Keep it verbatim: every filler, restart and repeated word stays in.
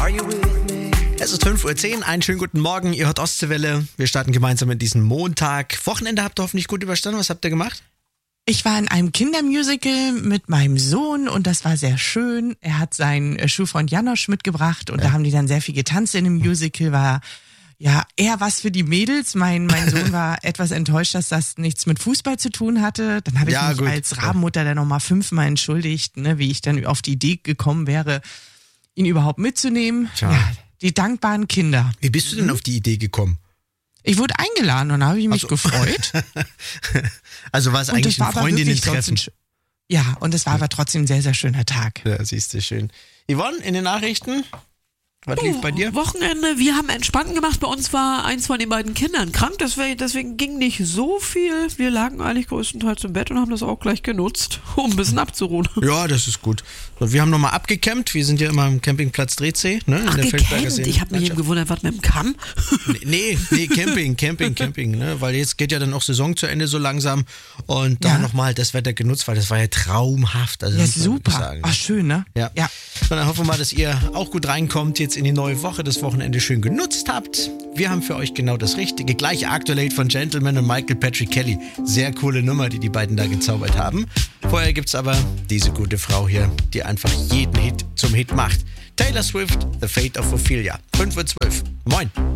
Es ist fünf Uhr zehn, einen schönen guten Morgen, ihr hört Ostseewelle. Wir starten gemeinsam in diesen Montag. Wochenende habt ihr hoffentlich gut überstanden, was habt ihr gemacht? Ich war in einem Kindermusical mit meinem Sohn und das war sehr schön. Er hat seinen Schulfreund Janosch mitgebracht und ja. da haben die dann sehr viel getanzt in dem Musical. War ja eher was für die Mädels. Mein mein Sohn war etwas enttäuscht, dass das nichts mit Fußball zu tun hatte. Dann habe ich ja, mich gut. als Rabenmutter dann nochmal fünfmal entschuldigt, ne, wie ich dann auf die Idee gekommen wäre, ihn überhaupt mitzunehmen. Tja. Ja, die dankbaren Kinder. Wie bist du denn auf die Idee gekommen? Ich wurde eingeladen und da habe ich mich also, gefreut. Also war es eigentlich ein Freundinnen-Treffen? Ja, und es war aber trotzdem ein sehr, sehr schöner Tag. Ja, siehst du, schön. Yvonne, in den Nachrichten? Was oh, lief bei dir? Wochenende, wir haben entspannt gemacht. Bei uns war eins von den beiden Kindern krank, deswegen, deswegen ging nicht so viel. Wir lagen eigentlich größtenteils im Bett und haben das auch gleich genutzt, um ein bisschen abzuruhen. Ja, das ist gut. So, wir haben nochmal abgecampt. Wir sind ja immer am Campingplatz Drehzee. Ne, Ach, gecampt? Ich habe mich eben gewundert, was mit dem Kamm? Nee, nee, Camping, Camping, Camping. Ne? Weil jetzt geht ja dann auch Saison zu Ende so langsam. Und da ja. nochmal das Wetter genutzt, weil das war ja traumhaft. Also, ja, super. Ach, schön, ne? Ja. ja. Und dann hoffen wir mal, dass ihr auch gut reinkommt jetzt in die neue Woche, das Wochenende schön genutzt habt. Wir haben für euch genau das Richtige. Gleich Actual von Gentleman und Michael Patrick Kelly. Sehr coole Nummer, die die beiden da gezaubert haben. Vorher gibt's aber diese gute Frau hier, die einfach jeden Hit zum Hit macht. Taylor Swift, The Fate of Ophelia. fünf Uhr zwölf. Moin.